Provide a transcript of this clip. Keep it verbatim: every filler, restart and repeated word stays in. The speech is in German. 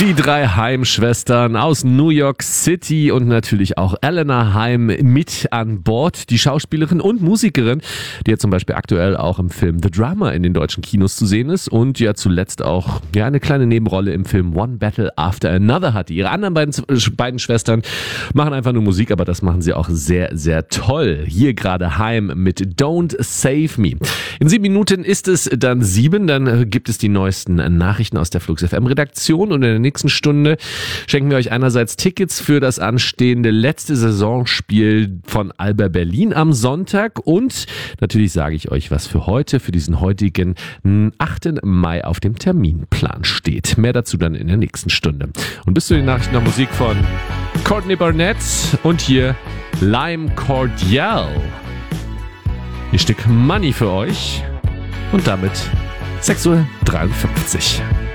Die drei Haim-Schwestern aus New York City und natürlich auch Eleanor Haim mit an Bord. Die Schauspielerin und Musikerin, die ja zum Beispiel aktuell auch im Film The Drummer in den deutschen Kinos zu sehen ist und ja zuletzt auch ja eine kleine Nebenrolle im Film One Battle After Another hatte. Ihre anderen beiden, beiden Schwestern machen einfach nur Musik, aber das machen sie auch sehr, sehr toll. Hier gerade Haim mit Don't Save Me. In sieben Minuten ist es dann sieben, dann gibt es die neuesten Nachrichten aus der Flux F M Redaktion und in der nächsten Stunde schenken wir euch einerseits Tickets für das anstehende letzte Saisonspiel von Alba Berlin am Sonntag und natürlich sage ich euch, was für heute, für diesen heutigen achten Mai auf dem Terminplan steht. Mehr dazu dann in der nächsten Stunde. Und bis zu den Nachrichten noch Musik von Courtney Barnett und hier Lime Cordial. Ein Stück Money für euch und damit sechs Uhr dreiundfünfzig.